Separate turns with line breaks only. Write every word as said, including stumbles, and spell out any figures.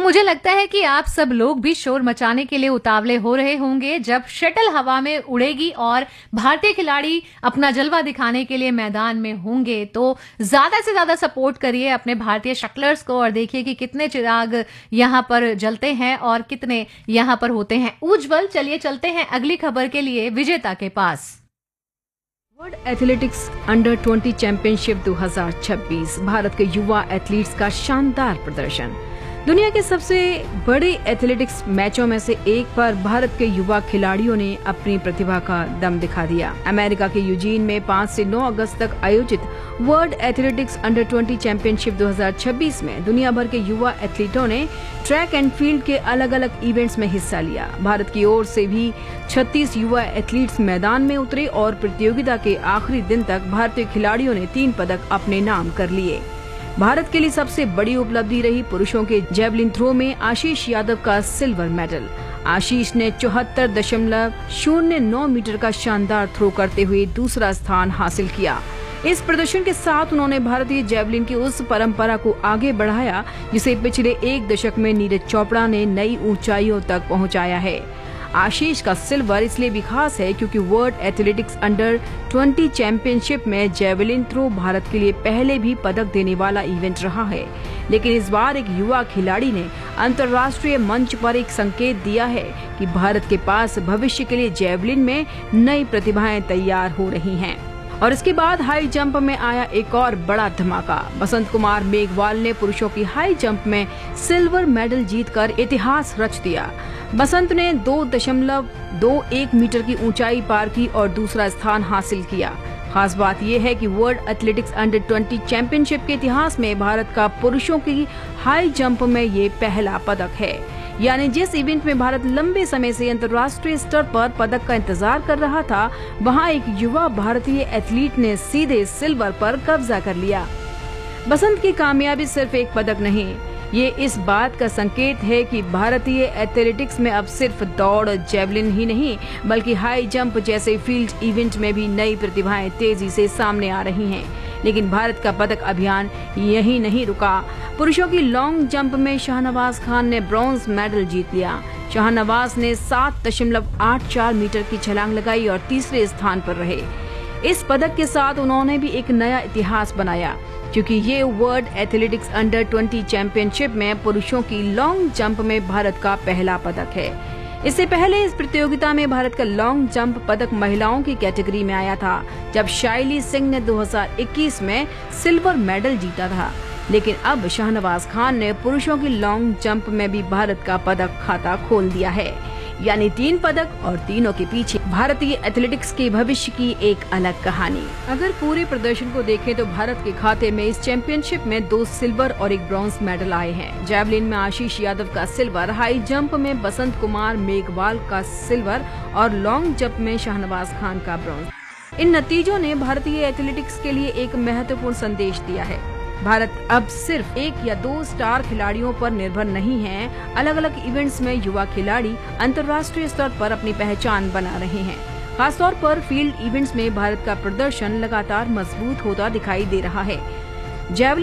मुझे लगता है कि आप सब लोग भी शोर मचाने के लिए उतावले हो रहे होंगे जब शटल हवा में उड़ेगी और भारतीय खिलाड़ी अपना जलवा दिखाने के लिए मैदान में होंगे। तो ज्यादा से ज्यादा सपोर्ट करिए अपने भारतीय शटलर्स को और देखिए कि कितने चिराग यहाँ पर जलते हैं और कितने यहाँ पर होते हैं उज्जवल। चलिए चलते हैं अगली खबर के लिए विजेता के पास।
World athletics under twenty championship दो हज़ार छब्बीस, भारत के युवा एथलीट्स का शानदार प्रदर्शन। दुनिया के सबसे बड़े एथलेटिक्स मैचों में से एक पर भारत के युवा खिलाड़ियों ने अपनी प्रतिभा का दम दिखा दिया। अमेरिका के यूजीन में पाँच से नौ अगस्त तक आयोजित world athletics under twenty championship दो हज़ार छब्बीस में दुनिया भर के युवा एथलीटों ने ट्रैक एंड फील्ड के अलग अलग इवेंट्स में हिस्सा लिया। भारत की ओर से भी छत्तीस युवा एथलीट्स मैदान में उतरे और प्रतियोगिता के आखिरी दिन तक भारतीय खिलाड़ियों ने तीन पदक अपने नाम कर लिए। भारत के लिए सबसे बड़ी उपलब्धि रही पुरुषों के जेवलिन थ्रो में आशीष यादव का सिल्वर मेडल। आशीष ने चौहत्तर दशमलव शून्य नौ मीटर का शानदार थ्रो करते हुए दूसरा स्थान हासिल किया। इस प्रदर्शन के साथ उन्होंने भारतीय जेवलिन की उस परंपरा को आगे बढ़ाया जिसे पिछले एक दशक में नीरज चोपड़ा ने नई ऊंचाइयों तक पहुंचाया है। आशीष का सिल्वर इसलिए भी खास है क्योंकि world athletics under twenty championship में जेवलिन थ्रो भारत के लिए पहले भी पदक देने वाला इवेंट रहा है, लेकिन इस बार एक युवा खिलाड़ी ने अंतर्राष्ट्रीय मंच पर एक संकेत दिया है कि भारत के पास भविष्य के लिए जेवलिन में नई प्रतिभाएं तैयार हो रही हैं। और इसके बाद हाई जंप में आया एक और बड़ा धमाका। बसंत कुमार मेघवाल ने पुरुषों की हाई जंप में सिल्वर मेडल जीतकर इतिहास रच दिया। बसंत ने दो दशमलव दो एक मीटर की ऊंचाई पार की और दूसरा स्थान हासिल किया। खास बात यह है कि world athletics under twenty championship के इतिहास में भारत का पुरुषों की हाई जंप में ये पहला पदक है। यानी जिस इवेंट में भारत लंबे समय से अंतर्राष्ट्रीय स्तर पर पदक का इंतजार कर रहा था, वहां एक युवा भारतीय एथलीट ने सीधे सिल्वर पर कब्जा कर लिया। बसंत की कामयाबी सिर्फ एक पदक नहीं, ये इस बात का संकेत है कि भारतीय एथलेटिक्स में अब सिर्फ दौड़ जेवलिन ही नहीं बल्कि हाई जंप जैसे फील्ड इवेंट में भी नई प्रतिभाएं तेजी से सामने आ रही हैं। लेकिन भारत का पदक अभियान यही नहीं रुका। पुरुषों की लॉन्ग जंप में शाहनवाज खान ने ब्रॉन्ज मेडल जीत लिया। शाहनवाज ने सात दशमलव आठ चार मीटर की छलांग लगाई और तीसरे स्थान पर रहे। इस पदक के साथ उन्होंने भी एक नया इतिहास बनाया क्योंकि ये world athletics under twenty championship में पुरुषों की लॉन्ग जंप में भारत का पहला पदक है। इससे पहले इस प्रतियोगिता में भारत का लॉन्ग जंप पदक महिलाओं की कैटेगरी में आया था, जब शाइली सिंह ने दो हज़ार इक्कीस में सिल्वर मेडल जीता था। लेकिन अब शाहनवाज खान ने पुरुषों की लॉन्ग जंप में भी भारत का पदक खाता खोल दिया है। यानी तीन पदक और तीनों के पीछे भारतीय एथलेटिक्स के भविष्य की एक अलग कहानी। अगर पूरे प्रदर्शन को देखें तो भारत के खाते में इस चैंपियनशिप में दो सिल्वर और एक ब्रॉन्ज मेडल आए हैं। जेवलिन में आशीष यादव का सिल्वर, हाई जंप में बसंत कुमार मेघवाल का सिल्वर और लॉन्ग जंप में शाहनवाज खान का ब्रॉन्ज। इन नतीजों ने भारतीय एथलेटिक्स के लिए एक महत्वपूर्ण संदेश दिया है। भारत अब सिर्फ एक या दो स्टार खिलाड़ियों पर निर्भर नहीं है। अलग अलग इवेंट्स में युवा खिलाड़ी अंतर्राष्ट्रीय स्तर पर अपनी पहचान बना रहे हैं। खासतौर पर फील्ड इवेंट्स में भारत का प्रदर्शन लगातार मजबूत होता दिखाई दे रहा है। जेवलिन